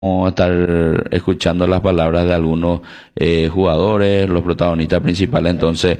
Vamos a estar escuchando las palabras de algunos jugadores, los protagonistas principales entonces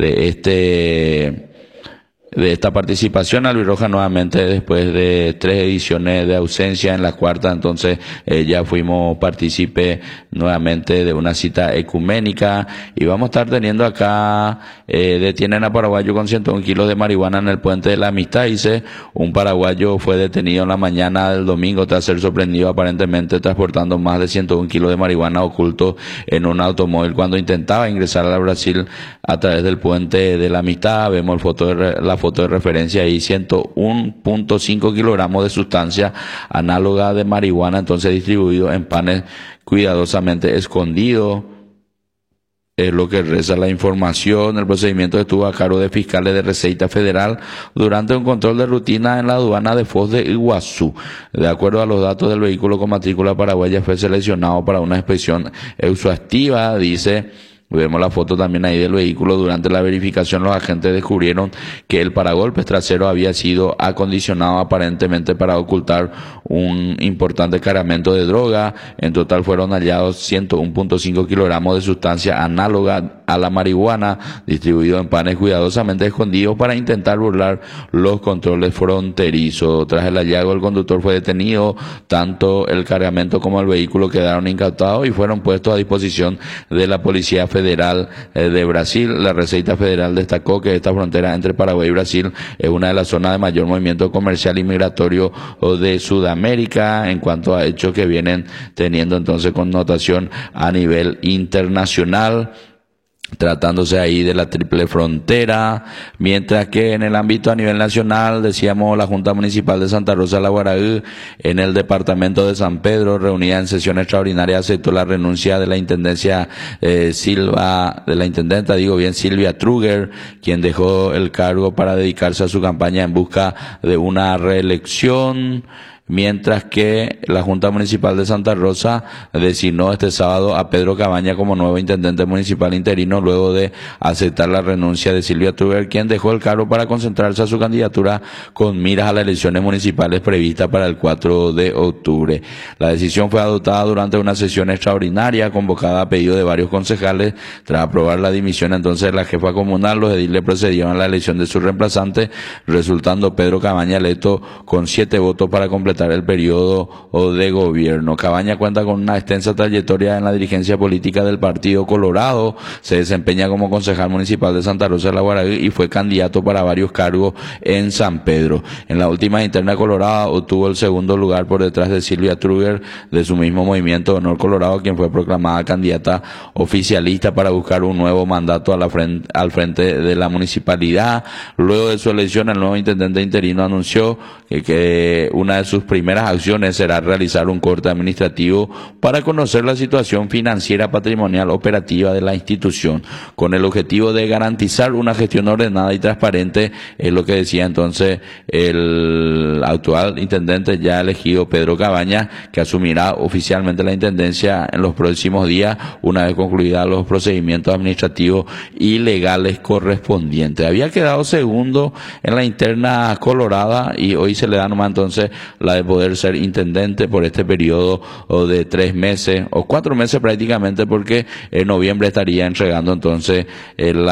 de esta participación albirroja nuevamente después de 3 ediciones de ausencia. En la cuarta entonces ya fuimos partícipe nuevamente de una cita ecuménica y vamos a estar teniendo acá detienen a paraguayo con 101 kilos de marihuana en el puente de la Amistad. Dice, un paraguayo fue detenido en la mañana del domingo tras ser sorprendido aparentemente transportando más de 101 kilos de marihuana oculto en un automóvil cuando intentaba ingresar a Brasil a través del puente de la Amistad. Vemos la foto de referencia ahí, 101.5 kilogramos de sustancia análoga de marihuana, entonces distribuido en panes cuidadosamente escondidos. Es lo que reza la información. El procedimiento estuvo a cargo de fiscales de Receita Federal durante un control de rutina en la aduana de Foz de Iguazú. De acuerdo a los datos del vehículo con matrícula paraguaya, fue seleccionado para una inspección exhaustiva, dice. Vemos la foto también ahí del vehículo. Durante la verificación los agentes descubrieron que el paragolpes trasero había sido acondicionado aparentemente para ocultar un importante cargamento de droga. En total fueron hallados 101.5 kilogramos de sustancia análoga a la marihuana, distribuido en panes cuidadosamente escondidos para intentar burlar los controles fronterizos. Tras el hallazgo, el conductor fue detenido. Tanto el cargamento como el vehículo quedaron incautados y fueron puestos a disposición de la Policía Federal de Brasil. La Receita Federal destacó que esta frontera entre Paraguay y Brasil es una de las zonas de mayor movimiento comercial y migratorio de Sudamérica, en cuanto a hechos que vienen teniendo entonces connotación a nivel internacional, tratándose ahí de la triple frontera. Mientras que en el ámbito a nivel nacional, decíamos, la Junta Municipal de Santa Rosa de la Guaraí, en el departamento de San Pedro, reunida en sesión extraordinaria, aceptó la renuncia de la intendenta Silvia Truger, quien dejó el cargo para dedicarse a su campaña en busca de una reelección. Mientras que la Junta Municipal de Santa Rosa designó este sábado a Pedro Cabaña como nuevo intendente municipal interino luego de aceptar la renuncia de Silvia Truger, quien dejó el cargo para concentrarse a su candidatura con miras a las elecciones municipales previstas para el 4 de octubre. La decisión fue adoptada durante una sesión extraordinaria convocada a pedido de varios concejales. Tras aprobar la dimisión entonces de la jefa comunal, los ediles procedieron a la elección de su reemplazante, resultando Pedro Cabaña electo con 7 votos para completar el periodo de gobierno. Cabaña cuenta con una extensa trayectoria en la dirigencia política del Partido Colorado. Se desempeña como concejal municipal de Santa Rosa de la Guaraí y fue candidato para varios cargos en San Pedro. En la última interna colorada obtuvo el segundo lugar por detrás de Silvia Truger, de su mismo movimiento Honor Colorado, quien fue proclamada candidata oficialista para buscar un nuevo mandato al frente de la municipalidad. Luego de su elección, el nuevo intendente interino anunció que una de sus primeras acciones será realizar un corte administrativo para conocer la situación financiera, patrimonial, operativa de la institución, con el objetivo de garantizar una gestión ordenada y transparente. Es lo que decía entonces el actual intendente ya elegido, Pedro Cabaña, que asumirá oficialmente la intendencia en los próximos días, una vez concluidos los procedimientos administrativos y legales correspondientes. Había quedado segundo en la interna colorada y hoy se le da nomás entonces la de poder ser intendente por este periodo de 3 meses o 4 meses prácticamente, porque en noviembre estaría entregando entonces el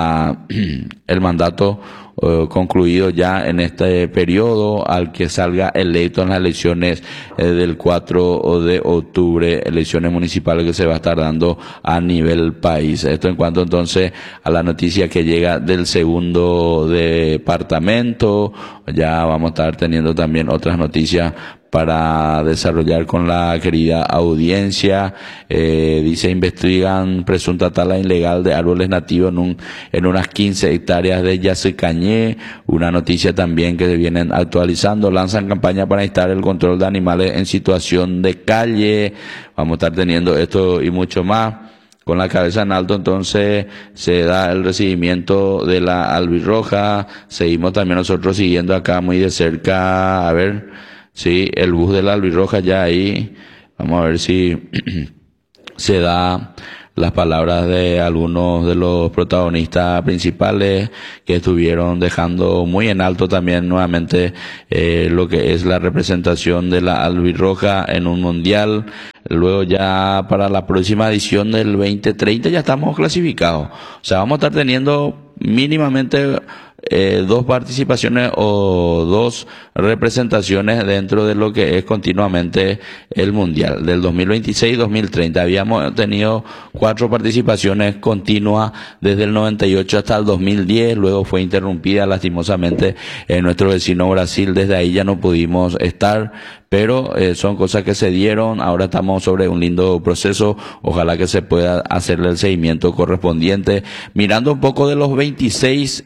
mandato concluido ya en este periodo al que salga electo en las elecciones del 4 de octubre, elecciones municipales que se va a estar dando a nivel país. Esto en cuanto entonces a la noticia que llega del segundo departamento. Ya vamos a estar teniendo también otras noticias para desarrollar con la querida audiencia. Dice, investigan presunta tala ilegal de árboles nativos en unas 15 hectáreas de Yacycañé. Una noticia también que se vienen actualizando. Lanzan campaña para instar el control de animales en situación de calle. Vamos a estar teniendo esto y mucho más. Con la cabeza en alto entonces se da el recibimiento de la albirroja. Seguimos también nosotros siguiendo acá muy de cerca, a ver, sí, el bus de la albirroja ya ahí. Vamos a ver si se da las palabras de algunos de los protagonistas principales que estuvieron dejando muy en alto también nuevamente lo que es la representación de la albirroja en un mundial. Luego ya para la próxima edición del 2030 ya estamos clasificados. O sea, vamos a estar teniendo mínimamente dos participaciones o dos representaciones dentro de lo que es continuamente el Mundial. Del 2026-2030 habíamos tenido 4 participaciones continuas desde el 98 hasta el 2010, luego fue interrumpida lastimosamente en nuestro vecino Brasil, desde ahí ya no pudimos estar, pero son cosas que se dieron. Ahora estamos sobre un lindo proceso, ojalá que se pueda hacerle el seguimiento correspondiente, mirando un poco de los 26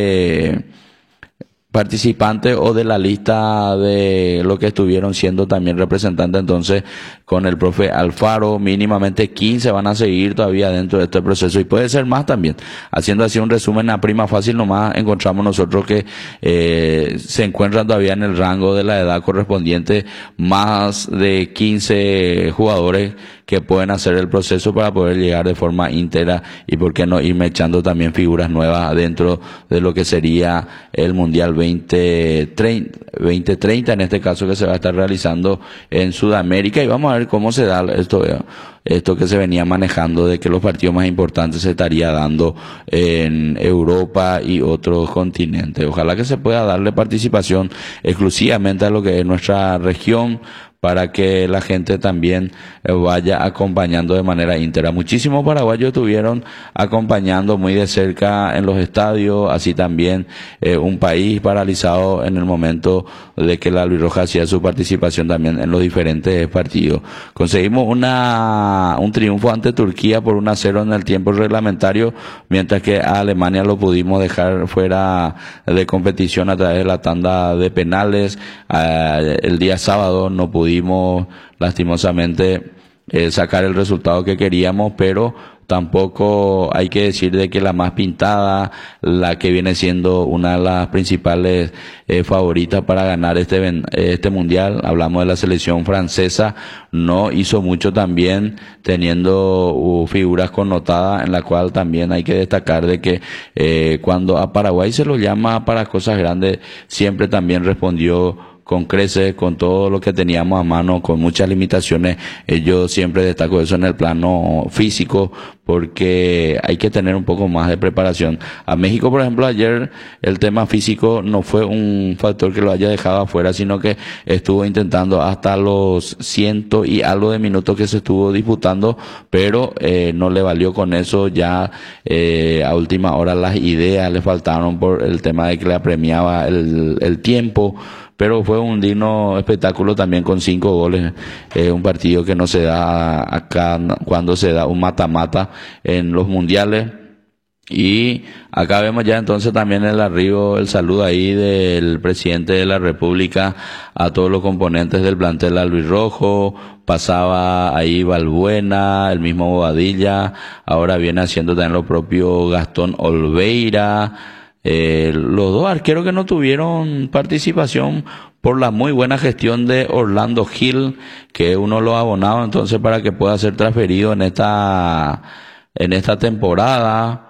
participantes o de la lista de lo que estuvieron siendo también representantes. Entonces, con el profe Alfaro, mínimamente 15 van a seguir todavía dentro de este proceso y puede ser más también. Haciendo así un resumen a prima fácil nomás, encontramos nosotros que se encuentran todavía en el rango de la edad correspondiente más de 15 jugadores que pueden hacer el proceso para poder llegar de forma íntegra y por qué no irme echando también figuras nuevas dentro de lo que sería el Mundial 2030 en este caso, que se va a estar realizando en Sudamérica, y vamos a ver cómo se da esto que se venía manejando de que los partidos más importantes se estaría dando en Europa y otros continentes. Ojalá que se pueda darle participación exclusivamente a lo que es nuestra región, para que la gente también vaya acompañando de manera íntegra. Muchísimos paraguayos estuvieron acompañando muy de cerca en los estadios, así también un país paralizado en el momento de que la albirroja hacía su participación también en los diferentes partidos. Conseguimos un triunfo ante Turquía por 1-0 en el tiempo reglamentario, mientras que a Alemania lo pudimos dejar fuera de competición a través de la tanda de penales. El día sábado no pudimos lastimosamente sacar el resultado que queríamos, pero tampoco hay que decir de que la más pintada, la que viene siendo una de las principales favoritas para ganar este mundial, hablamos de la selección francesa, no hizo mucho también, teniendo figuras connotadas, en la cual también hay que destacar de que cuando a Paraguay se lo llama para cosas grandes, siempre también respondió con creces, con todo lo que teníamos a mano, con muchas limitaciones. Yo siempre destaco eso en el plano físico, porque hay que tener un poco más de preparación. A México, por ejemplo, ayer el tema físico no fue un factor que lo haya dejado afuera, sino que estuvo intentando hasta los 100 y algo de minutos que se estuvo disputando, pero no le valió con eso. Ya a última hora las ideas le faltaron por el tema de que le apremiaba el tiempo, pero fue un digno espectáculo también con 5 goles, un partido que no se da acá cuando se da un mata-mata en los mundiales. Y acá vemos ya entonces también el arribo, el saludo ahí del presidente de la República a todos los componentes del plantel albirrojo. Pasaba ahí Balbuena, el mismo Bobadilla, ahora viene haciendo también lo propio Gastón Olveira. Los dos arqueros que no tuvieron participación por la muy buena gestión de Orlando Gil, que uno lo ha abonado entonces para que pueda ser transferido en esta temporada.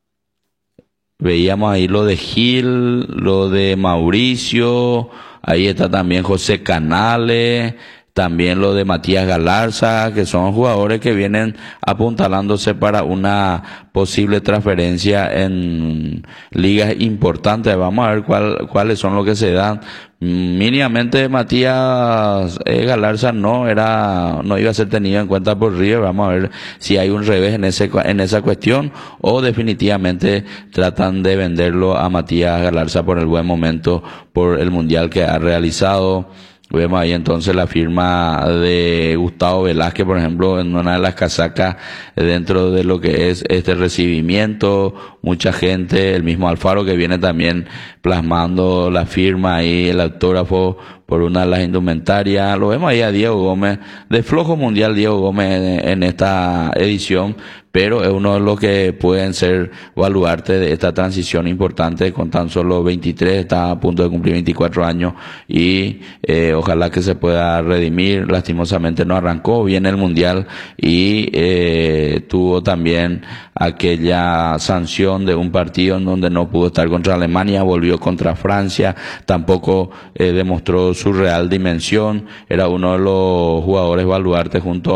Veíamos ahí lo de Gil, lo de Mauricio, ahí está también José Canales, también lo de Matías Galarza, que son jugadores que vienen apuntalándose para una posible transferencia en ligas importantes. Vamos a ver cuáles son los que se dan. Mínimamente Matías Galarza no iba a ser tenido en cuenta por River. Vamos a ver si hay un revés en esa cuestión, o definitivamente tratan de venderlo a Matías Galarza por el buen momento, por el mundial que ha realizado. Vemos ahí entonces la firma de Gustavo Velázquez, por ejemplo, en una de las casacas dentro de lo que es este recibimiento. Mucha gente, el mismo Alfaro que viene también plasmando la firma ahí, el autógrafo por una de las indumentarias. Lo vemos ahí a Diego Gómez, de flojo mundial Diego Gómez en esta edición, pero es uno de los que pueden ser baluarte de esta transición importante. Con tan solo 23, está a punto de cumplir 24 años y ojalá que se pueda redimir. Lastimosamente no arrancó bien el mundial y tuvo también aquella sanción de un partido en donde no pudo estar contra Alemania, volvió contra Francia, tampoco demostró su real dimensión. Era uno de los jugadores baluarte junto